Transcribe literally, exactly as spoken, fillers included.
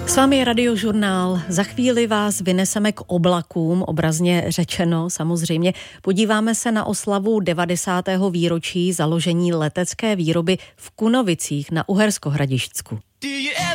S vámi je Radiožurnál. Za chvíli vás vyneseme k oblakům, obrazně řečeno samozřejmě. Podíváme se na oslavu devadesátého výročí založení letecké výroby v Kunovicích na Uherskohradišťsku.